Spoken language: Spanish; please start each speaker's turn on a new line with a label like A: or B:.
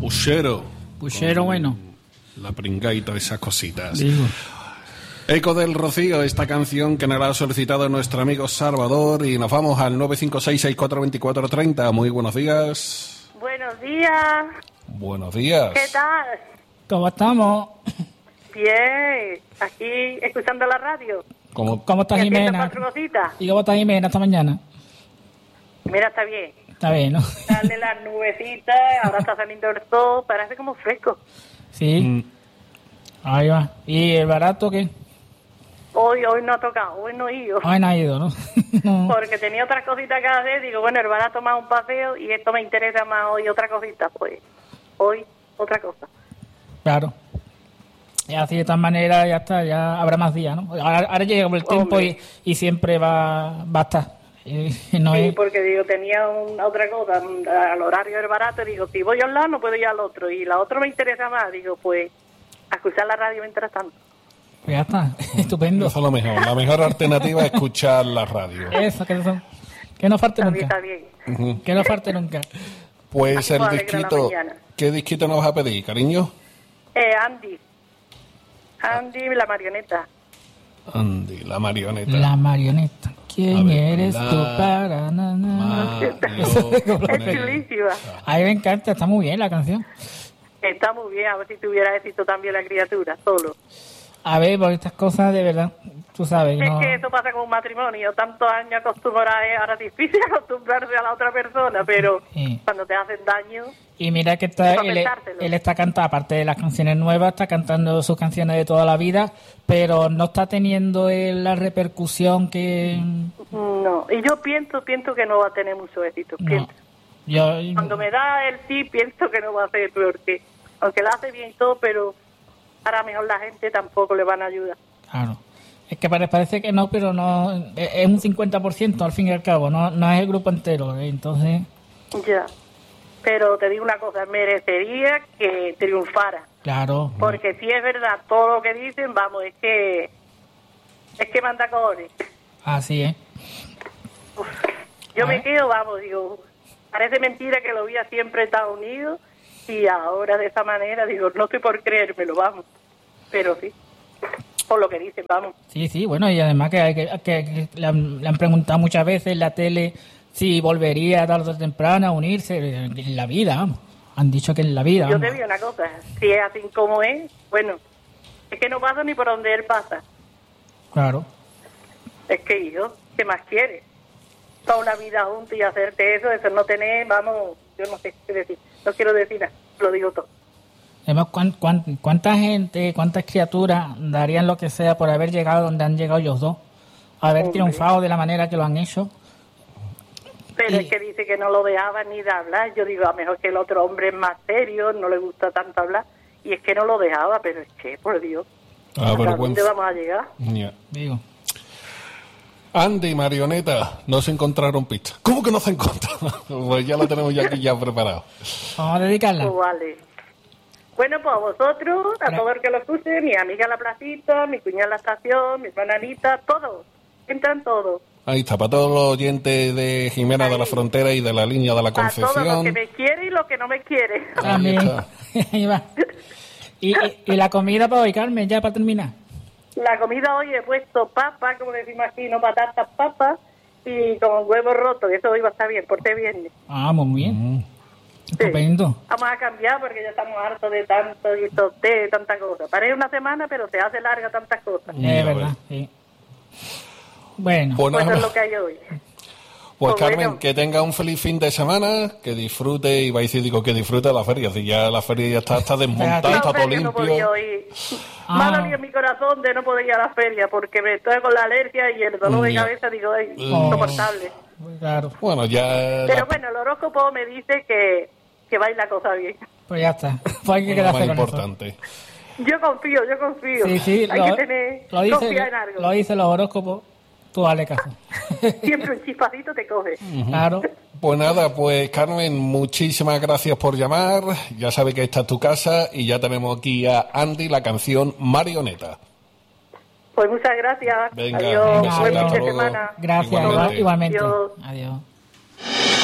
A: Puchero, bueno.
B: La pringaita, esas cositas.
A: Digo.
B: Eco del Rocío, esta canción que nos la ha solicitado nuestro amigo Salvador, y nos vamos al 956-642430. Muy buenos días.
C: Buenos días.
B: Buenos días.
C: ¿Qué tal?
A: ¿Cómo estamos?
C: Bien, aquí escuchando la radio.
A: ¿Cómo estás,
C: Y haciendo
A: Jimena?
C: 4 cositas.
A: ¿Y cómo estás, Jimena, esta mañana?
C: Mira, está bien.
A: Está bien, ¿no?
C: Sale las nubecitas, ahora está saliendo el sol, parece como fresco.
A: Sí. Ahí va. ¿Y el barato qué?
C: Hoy no ha tocado, hoy no he ido.
A: Hoy no ha ido, ¿no?
C: Porque tenía otras cositas que hacer, digo, bueno, el barato más un paseo y esto me interesa más hoy otra cosita, pues hoy otra cosa.
A: Claro. Y así de todas maneras ya está, ya habrá más días, ¿no? Ahora llega el tiempo y siempre va a estar. Y no
C: Sí,
A: es...
C: porque digo, tenía otra cosa, al horario del barato, digo, si voy a un lado no puedo ir al otro, y la otra me interesa más, digo, pues, a escuchar la radio mientras tanto.
A: Ya está, estupendo.
B: Eso es lo mejor. La mejor alternativa es escuchar la radio.
A: Eso, que no falte
C: También
A: nunca.
C: está bien.
A: Que no falte nunca.
B: Pues
C: Así
B: el
C: puedo alegrar la
B: disquito.
C: mañana.
B: ¿Qué disquito nos vas a pedir, cariño?
C: Andy, la marioneta.
B: Andy, la marioneta.
A: La marioneta. ¿Quién
B: A ver,
A: eres
B: la
A: tú para nada?
C: Es chulísima.
A: A mí me encanta, está muy bien la canción.
C: Está muy bien, a ver si tuviera éxito también la criatura, solo.
A: A ver, por estas cosas de verdad, tú sabes,
C: Es
A: no...
C: que eso pasa con un matrimonio, tantos años acostumbrados, ahora es difícil acostumbrarse a la otra persona, pero
A: Sí.
C: cuando te hacen daño,
A: Y mira que está,
C: Para
A: él
C: pensárselo.
A: está cantando, aparte de las canciones nuevas, está cantando sus canciones de toda la vida, pero no está teniendo la repercusión que...
C: no. Y yo pienso que no va a tener mucho éxito.
A: No.
C: Pienso.
A: Yo,
C: Cuando me da el sí, pienso que no va a ser peor que... Aunque lo hace bien y todo, pero ahora mejor la gente tampoco le van a ayudar.
A: claro. Es que parece que no, pero no es un 50% al fin y al cabo, no es el grupo entero, entonces...
C: Ya. Pero te digo una cosa, merecería que triunfara.
A: Claro.
C: Porque si es verdad todo lo que dicen, vamos, es que manda cojones.
A: Así es.
C: Yo
A: A
C: me
A: ver.
C: quedo, vamos, digo, parece mentira que lo veía siempre en Estados Unidos y ahora de esa manera, digo, no estoy por creérmelo, vamos. Pero sí, por lo que dicen, vamos.
A: Sí, bueno, y además que le han preguntado muchas veces en la tele si volvería tarde o temprano a unirse en la vida, vamos. Han dicho que en la vida,
C: Yo
A: vamos.
C: te digo una cosa, si es así como es, bueno, es que no pasa ni por donde él pasa.
A: Claro.
C: Es que hijo, ¿qué más quieres? Toda una vida juntos y hacerte eso no tener, vamos, yo no sé qué decir. No quiero decir nada, lo digo todo.
A: Además, ¿cuánta gente, cuántas criaturas darían lo que sea por haber llegado donde han llegado ellos dos? Haber
C: Hombre.
A: triunfado de la manera que lo han hecho.
C: Pero
A: Y-
C: es que dice que no lo dejaba ni de hablar. Yo digo, a lo mejor que el otro hombre es más serio, no le gusta tanto hablar. Y es que no lo dejaba, pero es que, por Dios,
B: Ah,
C: ¿hasta
B: vergüenza.
C: dónde vamos a llegar?
B: Ya.
A: Digo,
B: Andy y Marioneta no se encontraron pista. ¿Cómo que no se encontraron? Pues ya lo tenemos ya aquí ya preparado.
A: vamos a dedicarla.
C: Pues vale. Bueno, pues a vosotros, a todo el que lo escuche, mi amiga en la placita, mi cuñada en la estación, mi hermana Anita, todos. Entran todos.
B: Ahí está, para todos los oyentes de Jimena de la Frontera y de la línea de la
C: A todos los que
B: Concepción.
C: me quieren y los que no me quieren.
A: También.
B: está.
A: Ahí va. Y la comida para hoy, Carmen, ya para terminar.
C: La comida hoy he puesto papa, como decimos aquí, no patatas, papas, y con huevos rotos, que eso hoy va a estar bien, por este viernes.
A: Ah, muy bien. Estupendo.
C: Vamos a cambiar porque ya estamos hartos de tanto y de tanta cosa. Parece una semana, pero se hace larga tantas cosas.
A: Es verdad, sí. Bueno,
B: Pues
C: Pues eso
B: nada,
C: es lo que hay hoy.
B: pues
C: Pues
B: Carmen,
C: bueno.
B: que tenga un feliz fin de semana, que disfrute, y vais a decir, digo, que disfrute de la feria. Si ya la feria ya está desmontada,
A: Espérate.
B: está todo
C: que no podía
B: limpio.
C: ir.
A: Ah.
C: Me ha dolido mi corazón de no poder ir a la feria porque me estoy con la alergia y el dolor de
B: Ya.
C: cabeza, digo, ay,
A: Oh.
C: insoportable.
A: claro,
B: Bueno, ya
C: Pero bueno, el horóscopo me dice que va a ir la cosa bien.
A: pues ya está. Pues hay que
B: lo
A: quedarse
B: más
A: con eso.
B: importante.
C: Yo confío.
A: Sí,
C: Hay que tener, confiar en algo.
A: lo dice los horóscopos, tú dale caso.
C: Siempre un chispacito te coge.
A: Claro.
B: Pues nada, pues Carmen, muchísimas gracias por llamar. Ya sabe que esta es tu casa y ya tenemos aquí a Andy la canción Marioneta.
C: Pues muchas gracias.
B: Venga,
C: Adiós.
A: venga,
C: Buen
A: hasta
C: fin de
B: luego.
C: semana.
A: Gracias,
B: Igualmente.
A: igualmente.
C: Adiós.
A: Adiós.